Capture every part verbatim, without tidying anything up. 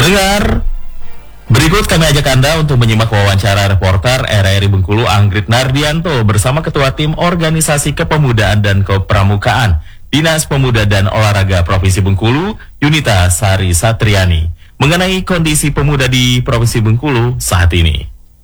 Pendengar, berikut kami ajak Anda untuk menyimak wawancara reporter R R I Bengkulu Anggrit Nardianto bersama Ketua Tim Organisasi Kepemudaan dan Kepramukaan Dinas Pemuda dan Olahraga Provinsi Bengkulu, Yunita Sari Satriani, mengenai kondisi pemuda di Provinsi Bengkulu saat ini.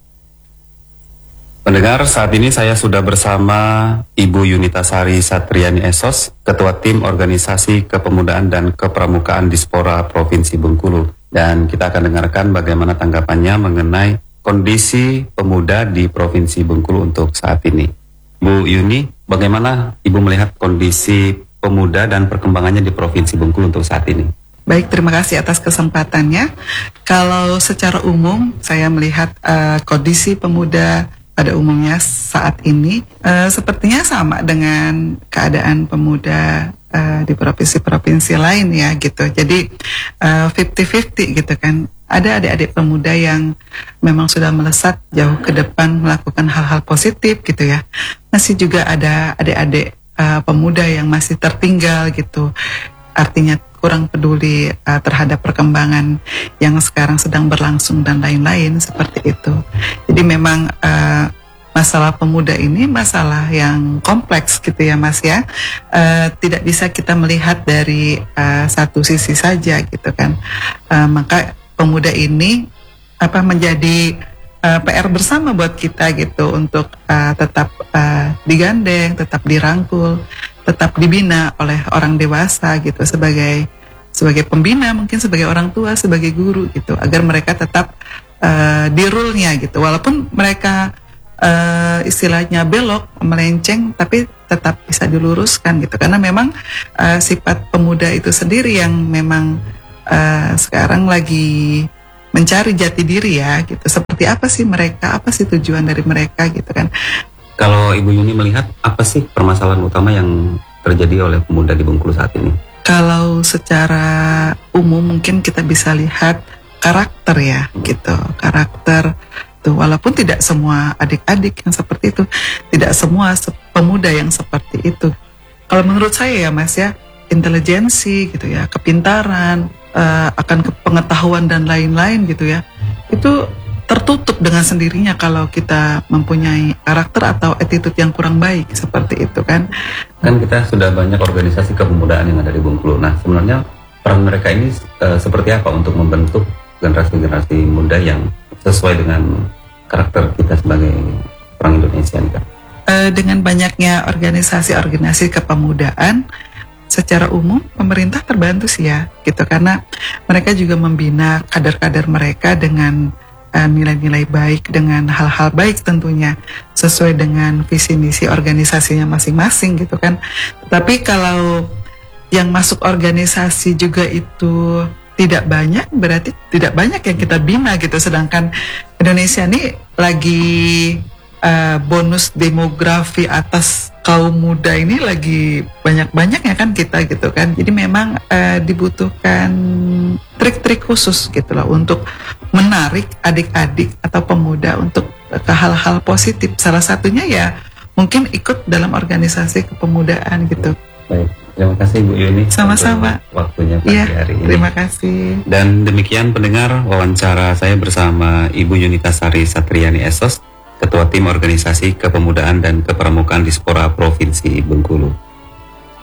Pendengar, saat ini saya sudah bersama Ibu Yunita Sari Satriani S O S, Ketua Tim Organisasi Kepemudaan dan Kepramukaan Dispora Provinsi Bengkulu. Dan kita akan dengarkan bagaimana tanggapannya mengenai kondisi pemuda di Provinsi Bengkulu untuk saat ini. Bu Yuni, bagaimana Ibu melihat kondisi pemuda dan perkembangannya di Provinsi Bengkulu untuk saat ini? Baik, terima kasih atas kesempatannya. Kalau secara umum saya melihat uh, kondisi pemuda pada umumnya saat ini uh, sepertinya sama dengan keadaan pemuda uh, di provinsi-provinsi lain ya gitu. Jadi uh, fifty fifty gitu kan. Ada adik-adik pemuda yang memang sudah melesat jauh ke depan melakukan hal-hal positif gitu ya. Masih juga ada adik-adik uh, pemuda yang masih tertinggal gitu. Artinya kurang peduli uh, terhadap perkembangan yang sekarang sedang berlangsung dan lain-lain seperti itu. Jadi memang uh, masalah pemuda ini masalah yang kompleks gitu ya Mas ya. Uh, tidak bisa kita melihat dari uh, satu sisi saja gitu kan. Uh, maka pemuda ini apa menjadi uh, P R bersama buat kita gitu untuk uh, tetap uh, digandeng, tetap dirangkul, tetap dibina oleh orang dewasa gitu sebagai sebagai pembina, mungkin sebagai orang tua, sebagai guru gitu, agar mereka tetap uh, di rule-nya gitu, walaupun mereka uh, istilahnya belok, melenceng, tapi tetap bisa diluruskan gitu, karena memang uh, sifat pemuda itu sendiri yang memang uh, sekarang lagi mencari jati diri ya gitu, seperti apa sih mereka, apa sih tujuan dari mereka gitu kan. Kalau Ibu Yuni melihat apa sih permasalahan utama yang terjadi oleh pemuda di Bengkulu saat ini? Kalau secara umum mungkin kita bisa lihat karakter ya gitu, karakter tuh, walaupun tidak semua adik-adik yang seperti itu, tidak semua pemuda yang seperti itu. Kalau menurut saya ya Mas ya, intelijensi gitu ya, kepintaran, uh, akan pengetahuan dan lain-lain gitu ya, itu tertutup dengan sendirinya kalau kita mempunyai karakter atau attitude yang kurang baik seperti itu kan. Kan kita sudah banyak organisasi kepemudaan yang ada di Bengkulu. Nah sebenarnya peran mereka ini uh, seperti apa untuk membentuk generasi-generasi muda yang sesuai dengan karakter kita sebagai orang Indonesia nih kan? Uh, dengan banyaknya organisasi-organisasi kepemudaan, secara umum pemerintah terbantu sih ya gitu, karena mereka juga membina kader-kader mereka dengan nilai-nilai baik, dengan hal-hal baik tentunya sesuai dengan visi misi organisasinya masing-masing gitu kan. Tapi kalau yang masuk organisasi juga itu tidak banyak, berarti tidak banyak yang kita bina gitu. Sedangkan Indonesia ini lagi uh, bonus demografi atas kaum muda ini lagi banyak-banyaknya kan kita gitu kan. Jadi memang uh, dibutuhkan trik-trik khusus gitu loh untuk menarik adik-adik atau pemuda untuk ke hal-hal positif. Salah satunya ya mungkin ikut dalam organisasi kepemudaan gitu. Baik, terima kasih Bu Yuni. Sama-sama. Waktunya pagi ya, hari ini. Terima kasih. Dan demikian pendengar wawancara saya bersama Ibu Yunita Sari Satriani S O S, Ketua Tim Organisasi Kepemudaan dan Kepramukaan Dispora Provinsi Bengkulu.